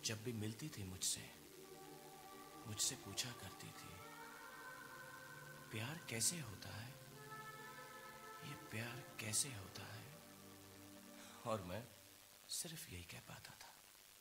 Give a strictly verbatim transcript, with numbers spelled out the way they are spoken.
जब भी मिलती थी मुझसे मुझसे पूछा करती थी, प्यार कैसे होता है, ये प्यार कैसे होता है। और मैं सिर्फ यही कह पाता था।